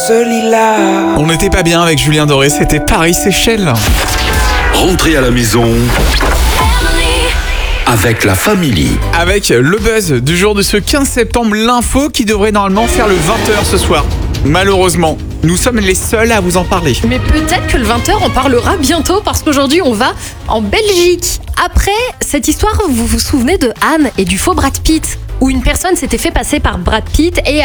On n'était pas bien avec Julien Doré, c'était Paris-Séchelles. Rentrez à la maison avec la famille. Avec le buzz du jour de ce 15 septembre, l'info qui devrait normalement faire le 20h ce soir. Malheureusement, nous sommes les seuls à vous en parler. Mais peut-être que le 20h en parlera bientôt parce qu'aujourd'hui on va en Belgique. Après cette histoire, vous vous souvenez de Anne et du faux Brad Pitt, où une personne s'était fait passer par Brad Pitt et